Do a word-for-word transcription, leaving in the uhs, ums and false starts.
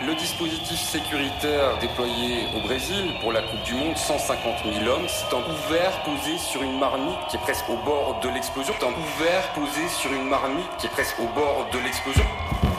Le dispositif sécuritaire déployé au Brésil pour la Coupe du Monde, cent cinquante mille hommes, c'est un couvert posé sur une marmite qui est presque au bord de l'explosion. C'est un couvert posé sur une marmite qui est presque au bord de l'explosion.